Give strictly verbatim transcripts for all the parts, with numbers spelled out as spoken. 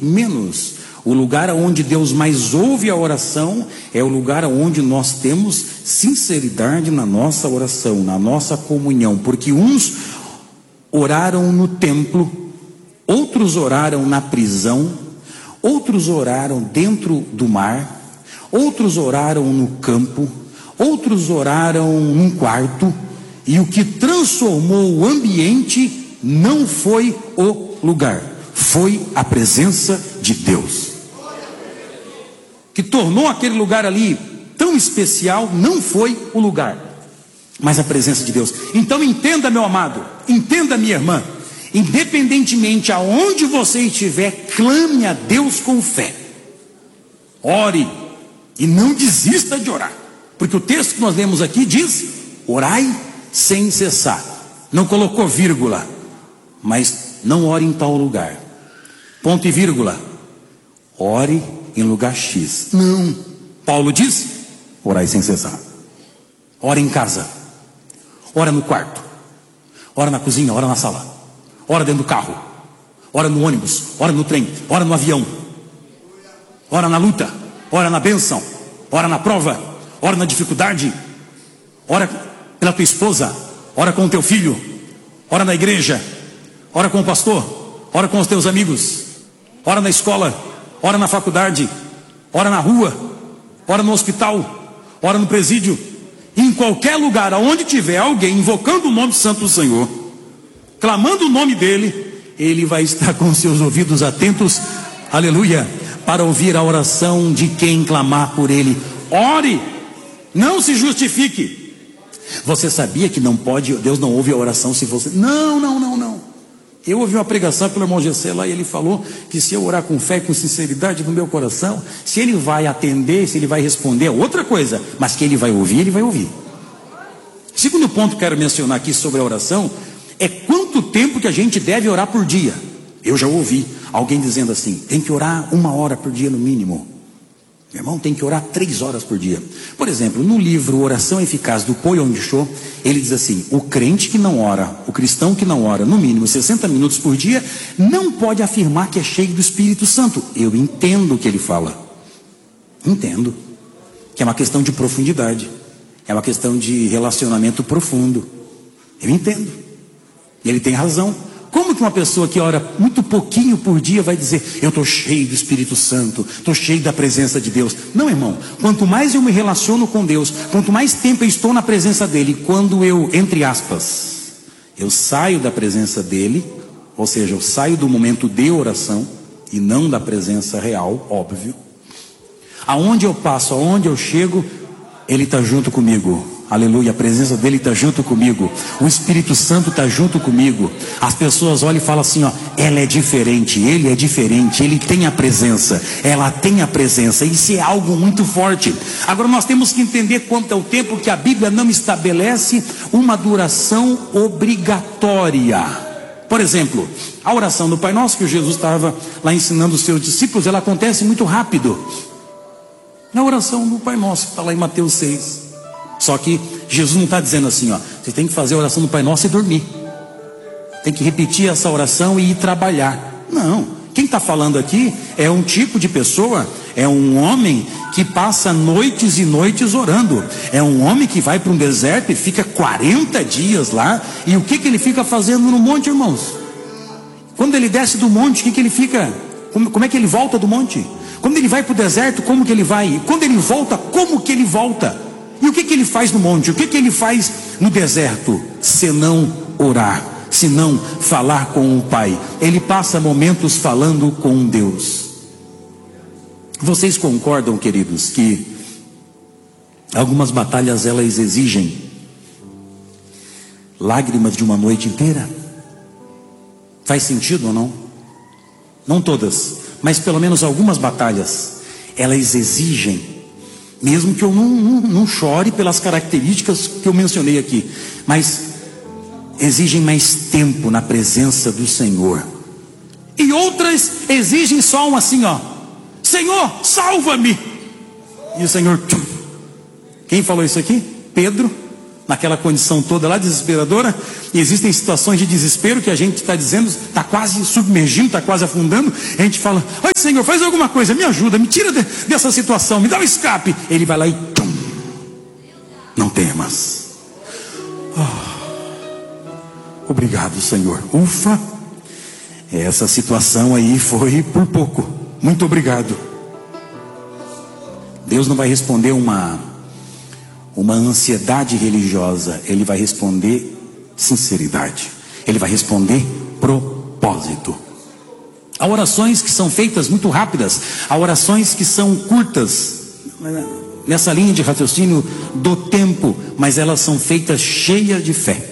menos. O lugar onde Deus mais ouve a oração é o lugar onde nós temos sinceridade na nossa oração, na nossa comunhão, porque uns oraram no templo, outros oraram na prisão, outros oraram dentro do mar, outros oraram no campo, outros oraram num quarto, e o que transformou o ambiente não foi o lugar, foi a presença de Deus. Que tornou aquele lugar ali tão especial, não foi o lugar, mas a presença de Deus. Então entenda, meu amado, entenda, minha irmã, independentemente aonde você estiver, clame a Deus com fé, ore, e não desista de orar, porque o texto que nós lemos aqui diz: orai sem cessar. Não colocou vírgula, mas não ore em tal lugar, ponto e vírgula, ore em lugar X. Não, Paulo diz: orai sem cessar. Ora em casa, ora no quarto, ora na cozinha, ora na sala, ora dentro do carro, ora no ônibus, ora no trem, ora no avião, ora na luta, ora na bênção, ora na prova, ora na dificuldade, ora pela tua esposa, ora com o teu filho, ora na igreja, ora com o pastor, ora com os teus amigos, ora na escola, ora na faculdade, ora na rua, ora no hospital, ora no presídio, em qualquer lugar aonde tiver alguém invocando o nome santo do Senhor, clamando o nome dele, ele vai estar com seus ouvidos atentos, aleluia, para ouvir a oração de quem clamar por ele. Ore, não se justifique. Você sabia que não pode, Deus não ouve a oração se você... Não, não, não, não. Eu ouvi uma pregação pelo irmão Gessé lá, e ele falou que se eu orar com fé e com sinceridade no meu coração, se ele vai atender, se ele vai responder, é outra coisa, mas que ele vai ouvir, ele vai ouvir. Segundo ponto que quero mencionar aqui sobre a oração, é quanto tempo que a gente deve orar por dia. Eu já ouvi alguém dizendo assim: tem que orar uma hora por dia no mínimo. Meu irmão, tem que orar três horas por dia. Por exemplo, no livro Oração Eficaz do Paul Yong-cho, ele diz assim: o crente que não ora, o cristão que não ora no mínimo sessenta minutos por dia, não pode afirmar que é cheio do Espírito Santo. Eu entendo o que ele fala, entendo que é uma questão de profundidade, é uma questão de relacionamento profundo. Eu entendo, e ele tem razão. Como que uma pessoa que ora muito pouquinho por dia vai dizer: eu estou cheio do Espírito Santo, estou cheio da presença de Deus? Não, irmão, quanto mais eu me relaciono com Deus, quanto mais tempo eu estou na presença dele, quando eu, entre aspas, eu saio da presença dele, ou seja, eu saio do momento de oração e não da presença real, óbvio, aonde eu passo, aonde eu chego, ele está junto comigo. Aleluia, a presença dele está junto comigo, o Espírito Santo está junto comigo. As pessoas olham e falam assim: ó, ela é diferente, ele é diferente, ele tem a presença, ela tem a presença. Isso é algo muito forte. Agora nós temos que entender quanto ao tempo que a Bíblia não estabelece uma duração obrigatória. Por exemplo, a oração do Pai Nosso que Jesus estava lá ensinando os seus discípulos, ela acontece muito rápido. Na oração do Pai Nosso, que está lá em Mateus seis. Só que Jesus não está dizendo assim: ó, você tem que fazer a oração do Pai Nosso e dormir, tem que repetir essa oração e ir trabalhar. Não, quem está falando aqui é um tipo de pessoa, é um homem que passa noites e noites orando. É um homem que vai para um deserto e fica quarenta dias lá. E o que, que ele fica fazendo no monte, irmãos? Quando ele desce do monte, o que, que ele fica? Como, como é que ele volta do monte? Quando ele vai para o deserto, como que ele vai? Quando ele volta, como que ele volta? E o que, que ele faz no monte? O que, que ele faz no deserto? Senão orar, senão falar com o Pai. Ele passa momentos falando com Deus. Vocês concordam, queridos, que algumas batalhas elas exigem lágrimas de uma noite inteira? Faz sentido ou não? Não todas, mas pelo menos algumas batalhas elas exigem, mesmo que eu não, não, não chore pelas características que eu mencionei aqui, mas exigem mais tempo na presença do Senhor. E outras exigem só um assim, ó: Senhor, salva-me. E o Senhor, tchum. Quem falou isso aqui? Pedro, naquela condição toda lá desesperadora, e existem situações de desespero que a gente está dizendo, está quase submergindo, está quase afundando, a gente fala, ai Senhor, faz alguma coisa, me ajuda, me tira de, dessa situação, me dá um escape. Ele vai lá e tum, não temas. Oh, obrigado, Senhor. Ufa, essa situação aí foi por pouco, muito obrigado. Deus não vai responder uma uma ansiedade religiosa, Ele vai responder sinceridade, Ele vai responder propósito. Há orações que são feitas muito rápidas, há orações que são curtas, nessa linha de raciocínio do tempo, mas elas são feitas cheias de fé.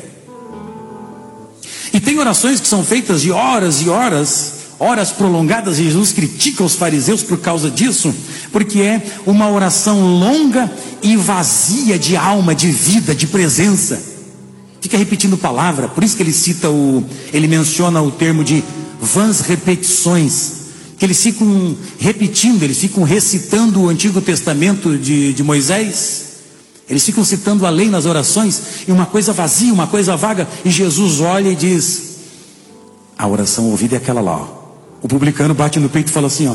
E tem orações que são feitas de horas e horas, horas prolongadas, e Jesus critica os fariseus por causa disso, porque é uma oração longa e vazia de alma, de vida, de presença. Fica repetindo palavra, por isso que ele cita o, ele menciona o termo de vãs repetições, que eles ficam repetindo, eles ficam recitando o Antigo Testamento de, de Moisés, eles ficam citando a lei nas orações, e uma coisa vazia, uma coisa vaga, e Jesus olha e diz, a oração ouvida é aquela lá, ó. O publicano bate no peito e fala assim, ó,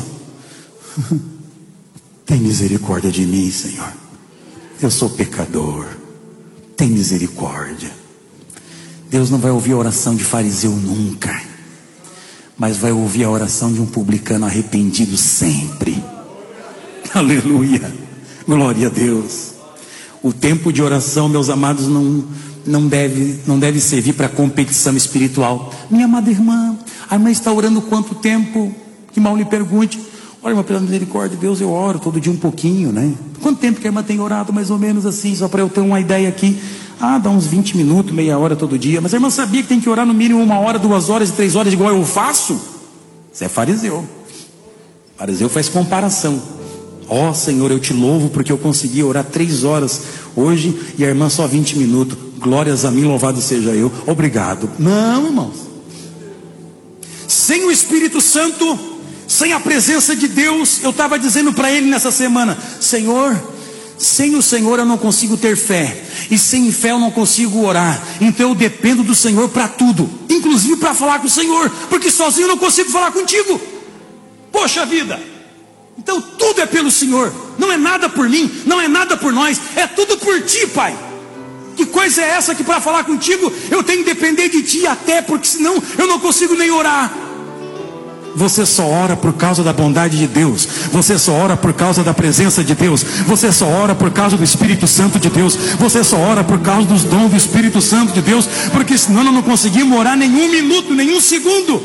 tem misericórdia de mim, Senhor, eu sou pecador, tem misericórdia. Deus não vai ouvir a oração de fariseu nunca, mas vai ouvir a oração de um publicano arrependido sempre. Aleluia, glória a Deus. O tempo de oração, meus amados, não, não, deve, não deve servir para competição espiritual. Minha amada irmã, a irmã está orando quanto tempo? Que mal lhe pergunte. Olha, irmã, pela misericórdia de Deus, eu oro todo dia um pouquinho, né? Quanto tempo que a irmã tem orado? Mais ou menos assim, só para eu ter uma ideia aqui. Ah, dá uns vinte minutos, meia hora todo dia. Mas a irmã sabia que tem que orar no mínimo uma hora, duas horas e três horas, igual eu faço? Você é fariseu. Fariseu faz comparação. Ó, oh, Senhor, eu te louvo porque eu consegui orar três horas hoje e a irmã só vinte minutos. Glórias a mim, louvado seja eu. Obrigado. Não, irmãos. Sem o Espírito Santo, sem a presença de Deus, eu estava dizendo para ele nessa semana, Senhor, sem o Senhor eu não consigo ter fé, e sem fé eu não consigo orar, então eu dependo do Senhor para tudo, inclusive para falar com o Senhor, porque sozinho eu não consigo falar contigo. Poxa vida, então tudo é pelo Senhor, não é nada por mim, não é nada por nós, é tudo por Ti, Pai. Que coisa é essa que para falar contigo eu tenho que depender de Ti até, porque senão eu não consigo nem orar. Você só ora por causa da bondade de Deus, você só ora por causa da presença de Deus, você só ora por causa do Espírito Santo de Deus, você só ora por causa dos dons do Espírito Santo de Deus, porque senão nós não conseguimos orar nenhum minuto, nenhum segundo.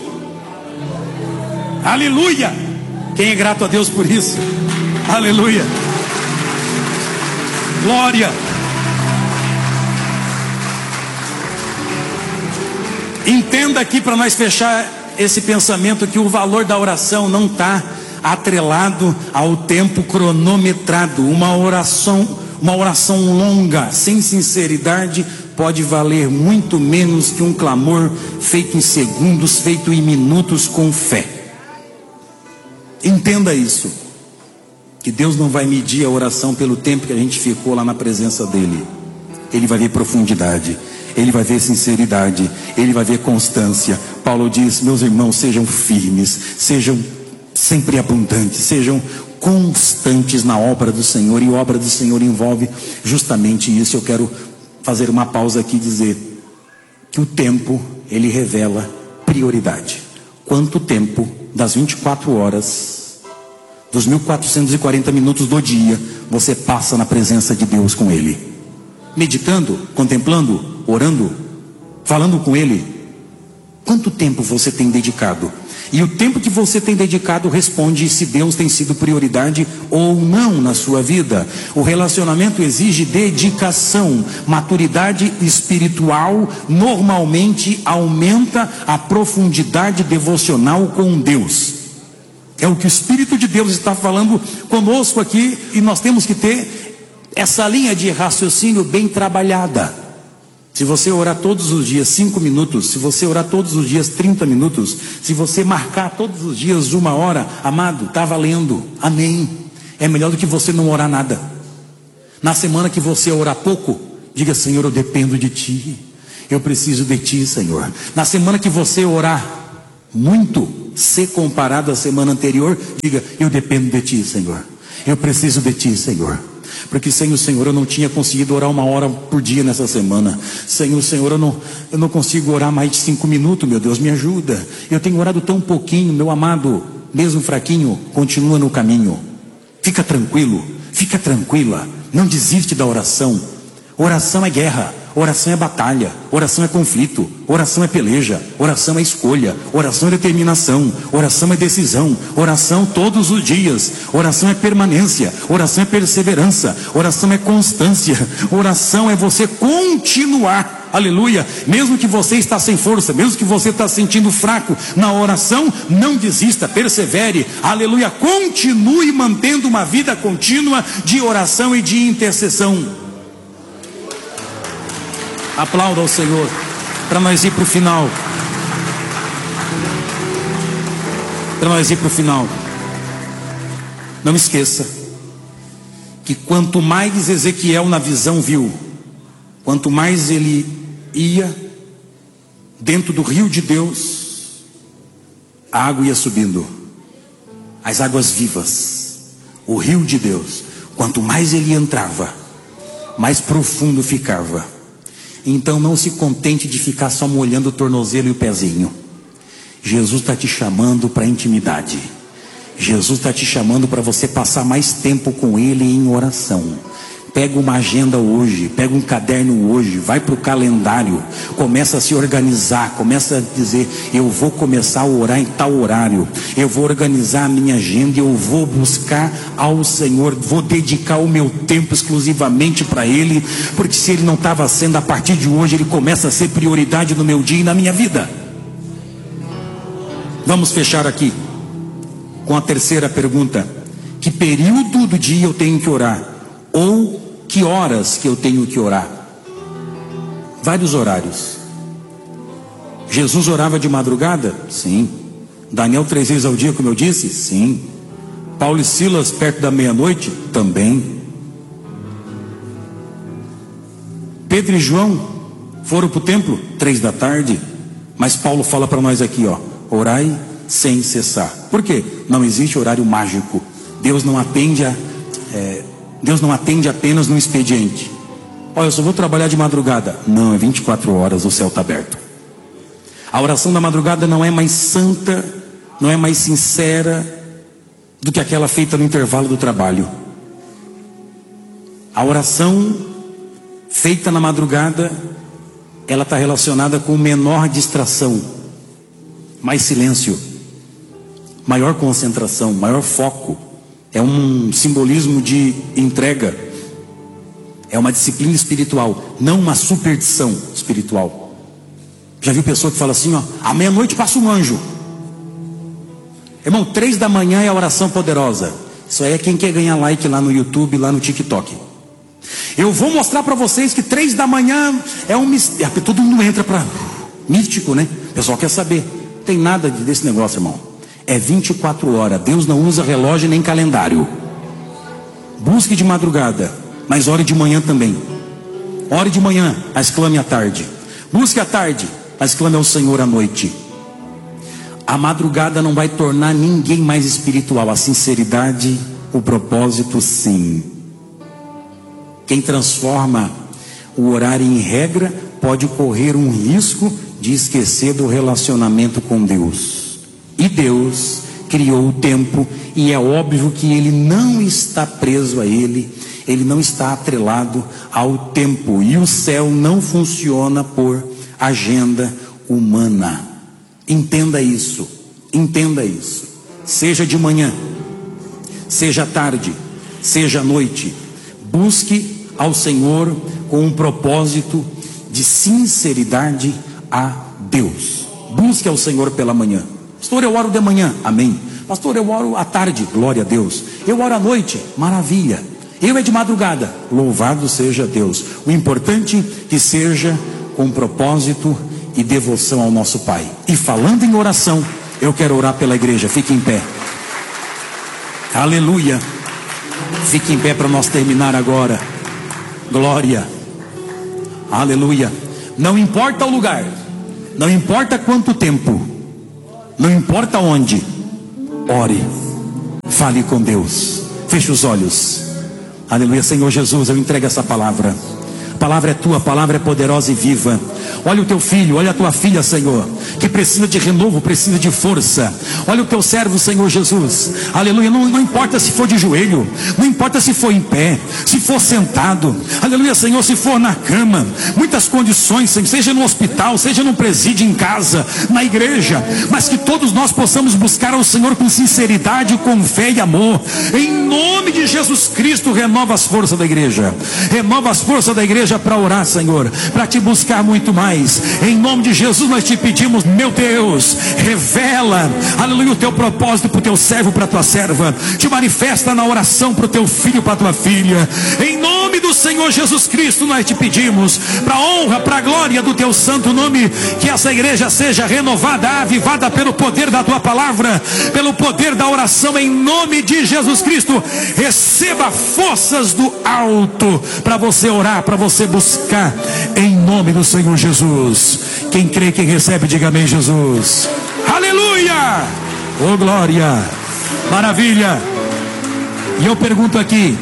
Aleluia! Quem é grato a Deus por isso? Aleluia! Glória! Entenda aqui para nós fechar esse pensamento que o valor da oração não está atrelado ao tempo cronometrado. Uma oração, uma oração longa, sem sinceridade, pode valer muito menos que um clamor feito em segundos, feito em minutos com fé. Entenda isso, que Deus não vai medir a oração pelo tempo que a gente ficou lá na presença dele. Ele vai ver profundidade, ele vai ver sinceridade, ele vai ver constância. Paulo diz, meus irmãos, sejam firmes, sejam sempre abundantes, sejam constantes na obra do Senhor, e a obra do Senhor envolve justamente isso. Eu quero fazer uma pausa aqui e dizer que o tempo, ele revela prioridade. Quanto tempo das vinte e quatro horas, dos mil quatrocentos e quarenta minutos do dia, você passa na presença de Deus com Ele? Meditando, contemplando, orando, falando com Ele? Quanto tempo você tem dedicado? E o tempo que você tem dedicado responde se Deus tem sido prioridade ou não na sua vida. O relacionamento exige dedicação. Maturidade espiritual normalmente aumenta a profundidade devocional com Deus. É o que o Espírito de Deus está falando conosco aqui, e nós temos que ter essa linha de raciocínio bem trabalhada. Se você orar todos os dias cinco minutos, se você orar todos os dias trinta minutos, se você marcar todos os dias uma hora, amado, está valendo, amém. É melhor do que você não orar nada. Na semana que você orar pouco, Diga: Senhor, eu dependo de Ti. Eu preciso de Ti, Senhor. Na semana que você orar muito, ser comparado à semana anterior, diga: eu dependo de Ti, Senhor. Eu preciso de Ti, Senhor. Porque sem o Senhor eu não tinha conseguido orar uma hora por dia nessa semana. Sem o Senhor eu não, eu não consigo orar mais de cinco minutos, meu Deus, me ajuda. Eu tenho orado tão pouquinho, meu amado, mesmo fraquinho, continua no caminho. Fica tranquilo, fica tranquila, não desiste da oração. Oração é guerra, oração é batalha, oração é conflito, oração é peleja, oração é escolha, oração é determinação, oração é decisão, oração todos os dias, oração é permanência, oração é perseverança, oração é constância, oração é você continuar, aleluia, mesmo que você está sem força, mesmo que você está se sentindo fraco na oração, não desista, persevere, aleluia, continue mantendo uma vida contínua de oração e de intercessão. Aplauda ao Senhor, para nós ir para o final. Para nós ir para o final. Não esqueça que quanto mais Ezequiel na visão viu, quanto mais ele ia dentro do rio de Deus, a água ia subindo, as águas vivas, o rio de Deus. Quanto mais ele entrava, mais profundo ficava. Então não se contente de ficar só molhando o tornozelo e o pezinho. Jesus está te chamando para intimidade. Jesus está te chamando para você passar mais tempo com Ele em oração. Pega uma agenda hoje, pega um caderno hoje, vai para o calendário, começa a se organizar, começa a dizer: eu vou começar a orar em tal horário, eu vou organizar a minha agenda, eu vou buscar ao Senhor, vou dedicar o meu tempo exclusivamente para Ele, porque se Ele não estava sendo, a partir de hoje Ele começa a ser prioridade no meu dia e na minha vida. Vamos fechar aqui com a terceira pergunta: que período do dia eu tenho que orar? Ou que horas que eu tenho que orar? Vários horários. Jesus orava de madrugada? Sim. Daniel três vezes ao dia, como eu disse? Sim. Paulo e Silas perto da meia-noite? Também. Pedro e João foram para o templo? Três da tarde. Mas Paulo fala para nós aqui, ó: orai sem cessar. Por quê? Não existe horário mágico. Deus não atende a... É, Deus não atende apenas no expediente. Olha, eu só vou trabalhar de madrugada. Não, é vinte e quatro horas, o céu está aberto. A oração da madrugada não é mais santa, não é mais sincera do que aquela feita no intervalo do trabalho. A oração feita na madrugada, ela está relacionada com menor distração, mais silêncio, maior concentração, maior foco. É um simbolismo de entrega. É uma disciplina espiritual, não uma superstição espiritual. Já viu pessoa que fala assim, ó: à meia-noite passa um anjo. Irmão, três da manhã é a oração poderosa. Isso aí é quem quer ganhar like lá no YouTube, lá no TikTok. Eu vou mostrar para vocês que três da manhã é um mistério. Todo mundo entra para místico, né? O pessoal quer saber. Não tem nada desse negócio, irmão. É vinte e quatro horas. Deus não usa relógio nem calendário. Busque de madrugada, mas ore de manhã também. Ore de manhã, mas clame à tarde. Busque à tarde, mas clame ao Senhor à noite. A madrugada não vai tornar ninguém mais espiritual. A sinceridade, o propósito, sim. Quem transforma o horário em regra pode correr um risco de esquecer do relacionamento com Deus. E Deus criou o tempo, e é óbvio que Ele não está preso a Ele, Ele não está atrelado ao tempo, e o céu não funciona por agenda humana. Entenda isso, entenda isso. Seja de manhã, seja à tarde, seja à noite, busque ao Senhor com um propósito de sinceridade a Deus. Busque ao Senhor pela manhã. Pastor, eu oro de manhã, amém. Pastor, eu oro à tarde, glória a Deus. Eu oro à noite, maravilha. Eu é de madrugada, louvado seja Deus. O importante é que seja com propósito e devoção ao nosso Pai. E falando em oração, eu quero orar pela igreja. Fique em pé. Aleluia. Fique em pé para nós terminar agora. Glória. Aleluia. Não importa o lugar, não importa quanto tempo, não importa onde, ore, fale com Deus, feche os olhos. Aleluia. Senhor Jesus, eu entrego essa palavra. A palavra é tua, a palavra é poderosa e viva. Olha o teu filho, olha a tua filha, Senhor, que precisa de renovo, precisa de força. Olha o teu servo, Senhor Jesus. Aleluia. Não, não importa se for de joelho, não importa se for em pé, se for sentado, aleluia, Senhor, se for na cama, muitas condições, Senhor, seja no hospital, seja no presídio, em casa, na igreja, mas que todos nós possamos buscar ao Senhor com sinceridade, com fé e amor. Em nome de Jesus Cristo, renova as forças da igreja, renova as forças da igreja para orar, Senhor, para te buscar muito mais. Em nome de Jesus nós te pedimos, meu Deus, revela, aleluia, o teu propósito para o teu servo, para a tua serva. Te manifesta na oração para o teu filho, para a tua filha. Em nome do Senhor Jesus Cristo nós te pedimos, para a honra, para a glória do teu santo nome, que essa igreja seja renovada, avivada pelo poder da tua palavra, pelo poder da oração. Em nome de Jesus Cristo, receba forças do alto para você orar, para você buscar, em nome do Senhor Jesus. Quem crê, quem recebe, diga amém, Jesus. Aleluia, oh glória, maravilha. E eu pergunto aqui,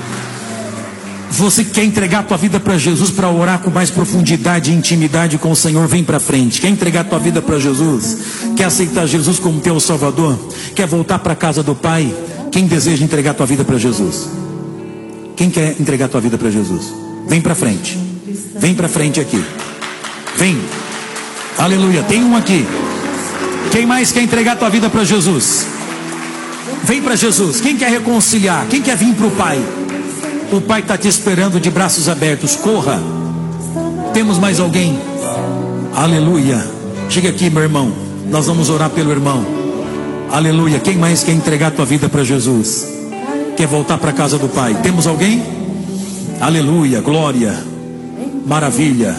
você quer entregar a tua vida para Jesus, para orar com mais profundidade e intimidade com o Senhor? Vem para frente. Quer entregar a tua vida para Jesus? Quer aceitar Jesus como teu Salvador? Quer voltar para a casa do Pai? Quem deseja entregar a tua vida para Jesus? Quem quer entregar a tua vida para Jesus? Vem para frente. Vem para frente aqui. Vem. Aleluia. Tem um aqui. Quem mais quer entregar a tua vida para Jesus? Vem para Jesus. Quem quer reconciliar? Quem quer vir para o Pai? O Pai está te esperando de braços abertos. Corra. Temos mais alguém? Aleluia. Chega aqui, meu irmão. Nós vamos orar pelo irmão. Aleluia. Quem mais quer entregar a tua vida para Jesus? Quer voltar para a casa do Pai? Temos alguém? Aleluia. Glória. Maravilha.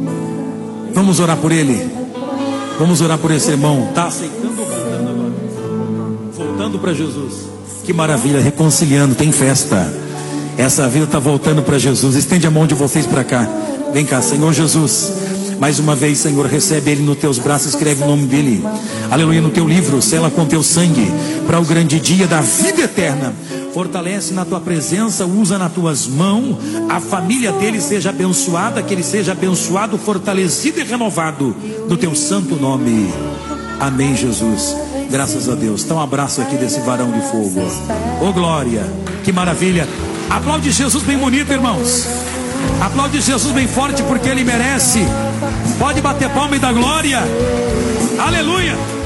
Vamos orar por ele. Vamos orar por esse irmão. Está aceitando ou voltando agora? Voltando para Jesus. Que maravilha. Reconciliando. Tem festa. Essa vida está voltando para Jesus. Estende a mão de vocês para cá. Vem cá, Senhor Jesus. Mais uma vez, Senhor, recebe ele nos teus braços, escreve o nome dele, aleluia, no teu livro, sela com teu sangue, para o grande dia da vida eterna. Fortalece na tua presença, usa nas tuas mãos, a família dele seja abençoada, que ele seja abençoado, fortalecido e renovado, no teu santo nome. Amém, Jesus. Graças a Deus. Então um abraço aqui desse varão de fogo. Oh glória, que maravilha. Aplaude Jesus bem bonito, irmãos. Aplaude Jesus bem forte, porque ele merece. Pode bater palma e dar glória. Aleluia.